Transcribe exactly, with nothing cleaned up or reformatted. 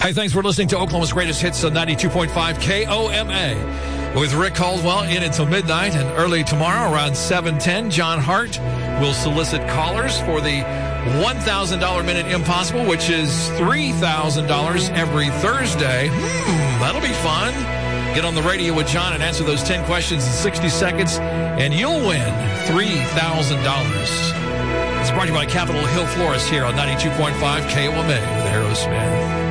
Hey, thanks for listening to Oklahoma's Greatest Hits on ninety-two point five K O M A. With Rick Caldwell in until midnight, and early tomorrow around seven ten, John Hart will solicit callers for the one thousand dollars Minute Impossible, which is three thousand dollars every Thursday. Hmm, that'll be fun. Get on the radio with John and answer those ten questions in sixty seconds, and you'll win three thousand dollars. It's brought to you by Capitol Hill Florist here on ninety-two point five K O M A with Aerosmith.